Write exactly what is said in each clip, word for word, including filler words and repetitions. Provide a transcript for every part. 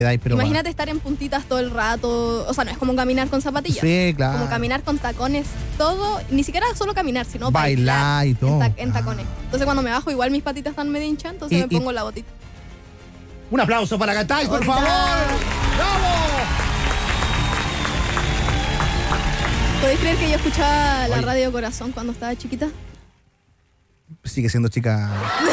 Pero imagínate estar en puntitas todo el rato. O sea, no es como caminar con zapatillas. Sí, claro. Como caminar con tacones, todo. Ni siquiera solo caminar, sino bailar, bailar y todo. En, ta- en tacones. Entonces cuando me bajo, igual mis patitas están medio hinchadas, entonces Y- me y- pongo la botita. Un aplauso para Catay, por favor. ¡Bravo! ¿Podéis creer que yo escuchaba la Oye. radio Corazón cuando estaba chiquita? Sigue siendo chica.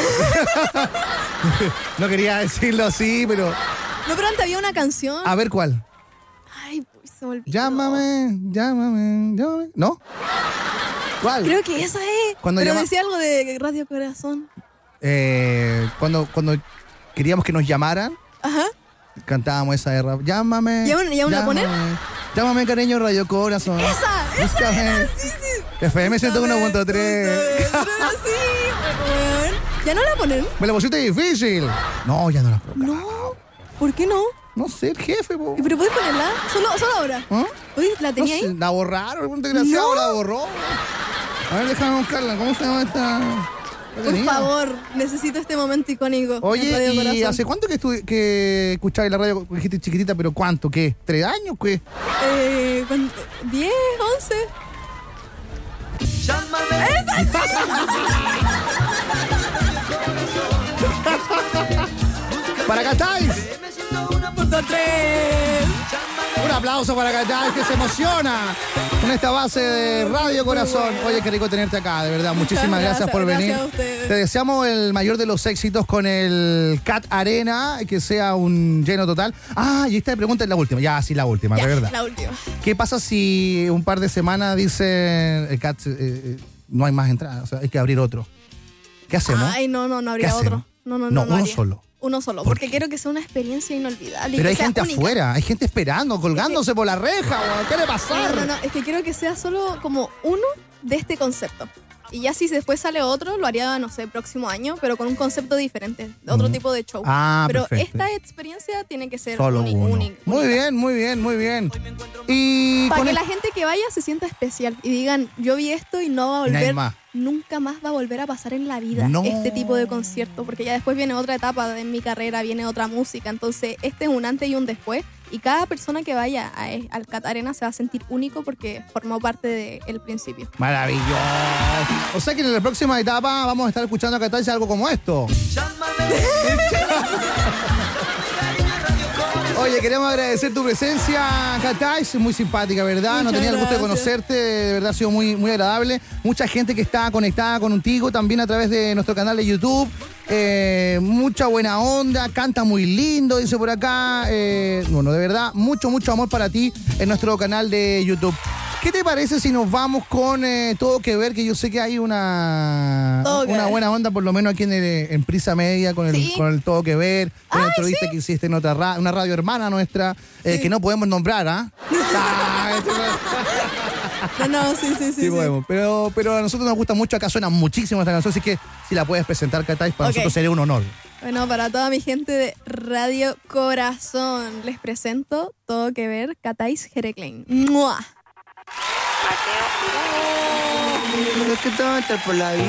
No quería decirlo así, pero... No, pero antes había una canción. A ver, ¿cuál? Ay, pues se me olvidó. Llámame, llámame, llámame. ¿No? ¿Cuál? Creo que esa es. Cuando pero llama- decía algo de Radio Corazón. Eh, cuando, cuando queríamos que nos llamaran, Ajá. cantábamos esa de rap. Llámame. ¿Y aún- y aún la llámame, ponen? Llámame, cariño, Radio Corazón. ¡Esa! ¡Esa Búscame. era! Sí, sí. F M ciento uno punto tres. Sí, weón. ¿Ya no la ponen? Me la pusiste difícil. No, ya no la pongo. No. ¿Por qué no? No sé, el jefe, po. ¿Y ¿Pero puedes ponerla? Solo, solo ahora. ¿Ah? Oye, ¿la No tenía sé, ahí? la borraron, un desgraciado No. la borró. A ver, déjame buscarla. ¿Cómo se llama esta? ¿La Por tenía? favor, necesito este momento icónico. en Oye, Radio ¿y Corazón. hace cuánto que, estu- que escuchabas la radio? Dijiste chiquitita, pero ¿cuánto? ¿Qué? ¿Tres años? ¿Qué? Eh, ¿cuánto? ¿diez? ¿once? ¡Para Catay! Punto tres. Un aplauso para Catay, que se emociona con esta base de Radio Corazón. Oye, qué rico tenerte acá, de verdad. Muchísimas gracias, gracias, por venir. gracias a ustedes. Te deseamos el mayor de los éxitos con el Cat Arena, que sea un lleno total. Ah, y esta pregunta es la última. Ya, sí, la última, Ya, de verdad. la última. ¿Qué pasa si un par de semanas dicen el Cat, eh, eh, no hay más entradas, o sea, hay que abrir otro? ¿Qué hacemos? Ay, no, no, no habría ¿Qué otro. hacemos? No, no, No, no. no uno haría. solo. Uno solo, ¿Por porque qué? quiero que sea una experiencia inolvidable. y Pero que hay sea gente única. afuera, hay gente esperando, colgándose por la reja, weón. ¿Qué le pasa? No, no, no, es que quiero que sea solo como uno de este concepto. Y ya si después sale otro, lo haría, no sé, próximo año, pero con un concepto diferente, de otro Mm. tipo de show. Ah, pero perfecto. esta experiencia tiene que ser Solo uni- uno. uni- Muy única. bien, muy bien, muy bien. Y Para con que el- la gente que vaya se sienta especial y digan, yo vi esto y no va a Y nadie volver, más. nunca más va a volver a pasar en la vida No. este tipo de concierto, porque ya después viene otra etapa de mi carrera, viene otra música, entonces este es un antes y un después, y cada persona que vaya a, al Cat Arena se va a sentir único porque formó parte del principio. Maravilloso. O sea que en la próxima etapa vamos a estar escuchando a Catay algo como esto. Oye, queremos agradecer tu presencia, Catay, muy simpática, ¿verdad? no Muchas tenía el gusto de gracias. conocerte, de verdad ha sido muy, muy agradable. Mucha gente que está conectada contigo también a través de nuestro canal de YouTube. Eh, mucha buena onda, canta muy lindo, dice por acá. Eh, bueno, de verdad, mucho, mucho amor para ti en nuestro canal de YouTube. ¿Qué te parece si nos vamos con eh, Todo Que Ver? Que yo sé que hay una, Todo que una ver. buena onda, por lo menos aquí en, el- en Prisa Media, con el, Sí. con el Todo Que Ver, con la Ay, entrevista sí. que hiciste en otra ra- una radio hermana nuestra, eh, Sí. que no podemos nombrar, ¿ah? Ah, No, no, sí, sí, sí. sí sí. podemos. Pero, pero a nosotros nos gusta mucho, acá suena muchísimo esta canción, así que si la puedes presentar, Catay, para Ok. nosotros sería un honor. Bueno, para toda mi gente de Radio Corazón, les presento Todo Que Ver, Catais Jereclein. ¡Mua! Es que te metes por la